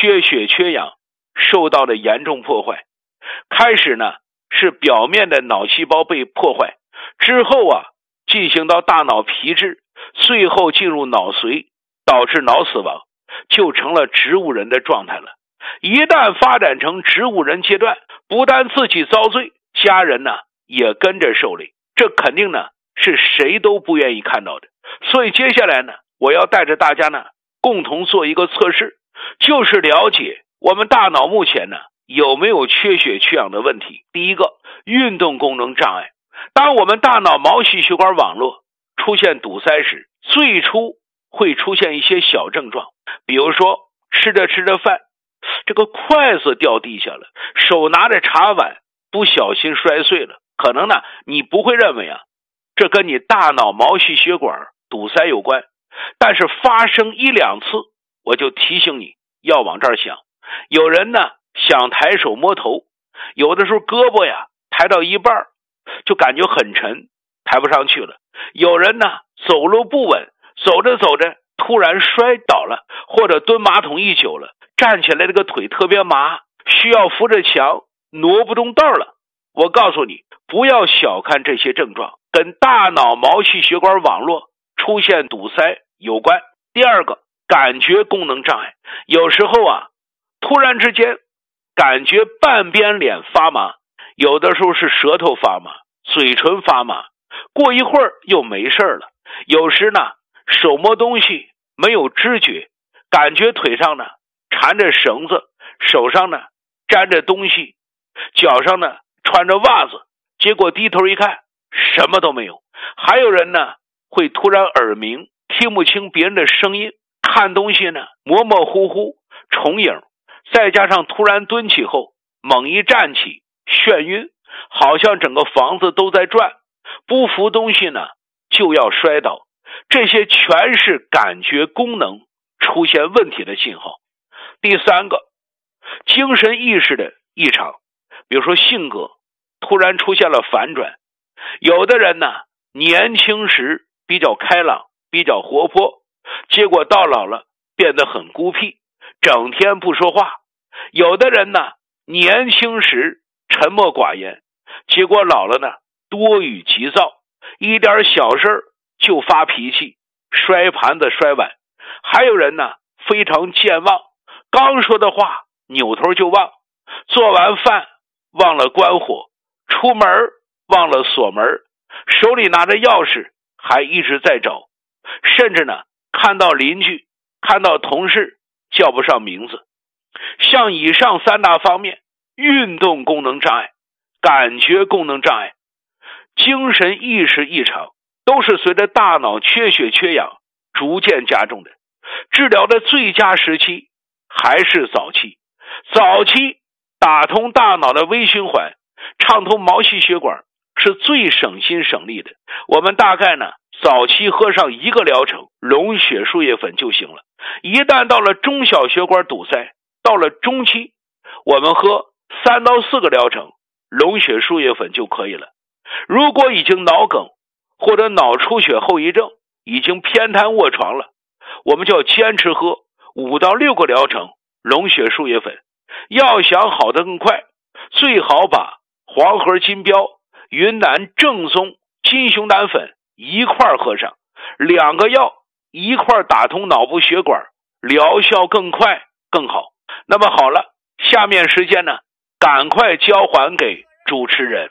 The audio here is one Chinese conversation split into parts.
缺血缺氧受到了严重破坏。开始呢是表面的脑细胞被破坏，之后进行到大脑皮质，最后进入脑髓，导致脑死亡，就成了植物人的状态了。一旦发展成植物人阶段，不但自己遭罪，家人呢也跟着受累，这肯定呢是谁都不愿意看到的。所以接下来呢，我要带着大家呢共同做一个测试，就是了解我们大脑目前呢有没有缺血缺氧的问题。第一个，运动功能障碍。当我们大脑毛细血管网络出现堵塞时，最初会出现一些小症状，比如说吃着吃着饭，这个筷子掉地下了，手拿着茶碗不小心摔碎了。可能呢你不会认为这跟你大脑毛细血管堵塞有关，但是发生一两次，我就提醒你要往这儿想。有人呢想抬手摸头，有的时候胳膊抬到一半就感觉很沉，抬不上去了。有人呢走路不稳，走着走着突然摔倒了，或者蹲马桶一久了，站起来这个腿特别麻，需要扶着墙挪不动道了。我告诉你，不要小看这些症状，跟大脑毛细血管网络出现堵塞有关。第二个，感觉功能障碍。有时候突然之间感觉半边脸发麻，有的时候是舌头发麻，嘴唇发麻，过一会儿又没事了。有时呢手摸东西没有知觉，感觉腿上呢缠着绳子，手上呢沾着东西，脚上呢穿着袜子，结果低头一看什么都没有。还有人呢会突然耳鸣，听不清别人的声音，看东西呢模模糊糊，重影，再加上突然蹲起后猛一站起眩晕，好像整个房子都在转，不扶东西呢就要摔倒。这些全是感觉功能出现问题的信号。第三个，精神意识的异常，比如说性格突然出现了反转。有的人呢年轻时比较开朗，比较活泼，结果到老了变得很孤僻，整天不说话。有的人呢年轻时沉默寡言，结果老了呢多语急躁，一点小事就发脾气，摔盘子摔碗。还有人呢非常健忘，刚说的话扭头就忘，做完饭忘了关火，出门忘了锁门，手里拿着钥匙还一直在找，甚至呢看到邻居看到同事叫不上名字。像以上三大方面，运动功能障碍、感觉功能障碍、精神意识异常，都是随着大脑缺血缺氧逐渐加重的。治疗的最佳时期还是早期。早期打通大脑的微循环，畅通毛细血管是最省心省力的。我们大概呢早期喝上一个疗程龙血树叶粉就行了。一旦到了中小血管堵塞，到了中期，我们喝3到4个疗程龙血树叶粉就可以了。如果已经脑梗或者脑出血后遗症，已经偏瘫卧床了，我们就要坚持喝5到6个疗程龙血树叶粉。要想好得更快，最好把黄河金标、云南正宗金熊胆粉一块喝上，2个药一块打通脑部血管，疗效更快更好。那么好了，下面时间呢赶快交还给主持人。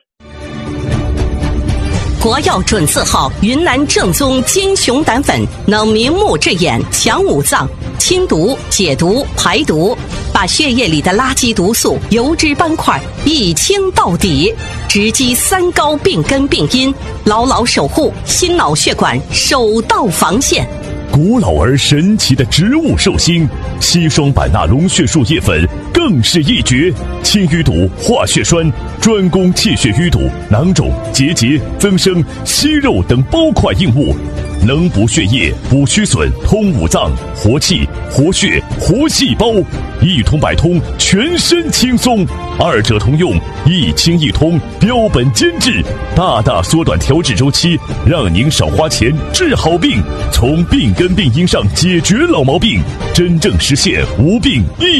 国药准字号云南正宗金熊胆粉，能明目治眼，强五脏，清毒解毒排毒，把血液里的垃圾毒素、油脂斑块一清到底，直击3高病根病因，牢牢守护心脑血管首道防线。 古老而神奇的植物寿星硒霜版纳龙血树叶粉更是一绝，清淤堵、化血栓，专攻气血淤堵、囊肿、结节、增生、息肉等包块硬物，能补血液、补虚损、通五脏、活气、活血、活细胞，一通百通，全身轻松。2者同用，一清一通，标本兼治，大大缩短调治周期，让您少花钱治好病，从病根病因上解决老毛病，真正实现无病一